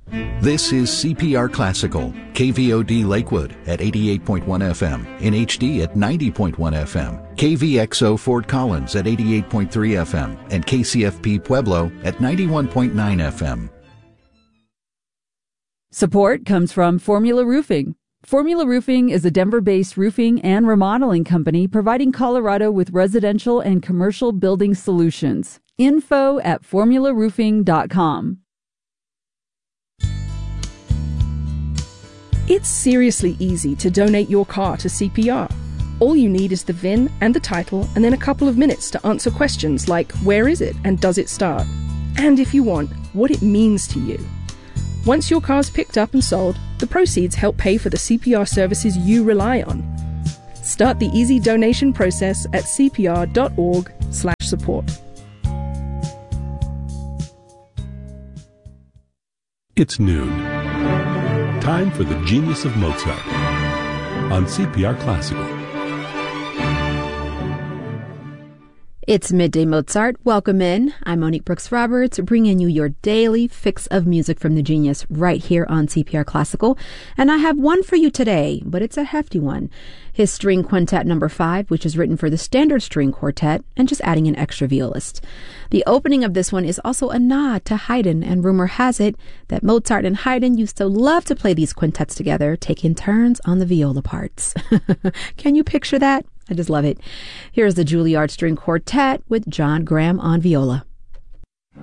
This is CPR Classical, KVOD Lakewood at 88.1 FM, in HD at 90.1 FM, KVXO Fort Collins at 88.3 FM, and KCFP Pueblo at 91.9 FM. Support comes from Formula Roofing. Formula Roofing is a Denver-based roofing and remodeling company providing Colorado with residential and commercial building solutions. Info at formularoofing.com. It's seriously easy to donate your car to CPR. All you need is the VIN and the title and then a couple of minutes to answer questions like where is it and does it start? And if you want, what it means to you. Once your car's picked up and sold, the proceeds help pay for the CPR services you rely on. Start the easy donation process at cpr.org/support. It's noon. Time for the Genius of Mozart on CPR Classical. It's Midday Mozart. Welcome in. I'm Monique Brooks Roberts, bringing you your daily fix of music from the genius right here on CPR Classical. And I have one for you today, but it's a hefty one. His String Quintet No. 5, which is written for the Standard String Quartet, and just adding an extra violist. The opening of this one is also a nod to Haydn, and rumor has it that Mozart and Haydn used to love to play these quintets together, taking turns on the viola parts. Can you picture that? I just love it. Here's the Juilliard String Quartet with John Graham on viola.